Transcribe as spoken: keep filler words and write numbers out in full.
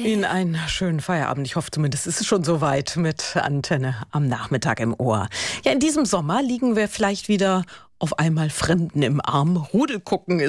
Ihnen einen schönen Feierabend. Ich hoffe zumindest, es ist schon soweit mit Antenne am Nachmittag im Ohr. Ja, in diesem Sommer liegen wir vielleicht wieder auf einmal Fremden im Arm. Rudelgucken